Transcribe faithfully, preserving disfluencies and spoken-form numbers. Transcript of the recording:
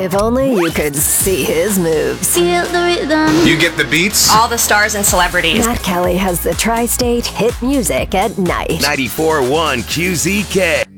If only you could see his moves. Feel the rhythm. You get the beats? All the stars and celebrities. Matt Kelly has the tri-state hit music at night. ninety-four point one Q Z K.